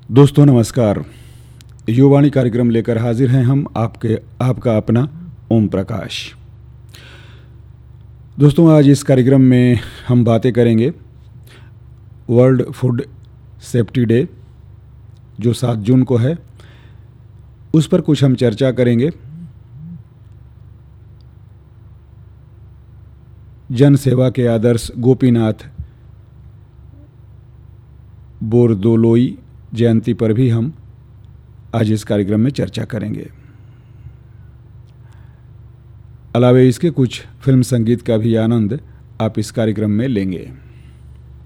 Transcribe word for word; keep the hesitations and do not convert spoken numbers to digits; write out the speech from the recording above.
दोस्तों नमस्कार। युवाणी कार्यक्रम लेकर हाजिर हैं हम आपके आपका अपना ओम प्रकाश। दोस्तों आज इस कार्यक्रम में हम बातें करेंगे वर्ल्ड फूड सेफ्टी डे जो सात जून को है, उस पर कुछ हम चर्चा करेंगे। जन सेवा के आदर्श गोपीनाथ बोरदोलोई जयंती पर भी हम आज इस कार्यक्रम में चर्चा करेंगे। अलावे इसके कुछ फिल्म संगीत का भी आनंद आप इस कार्यक्रम में लेंगे।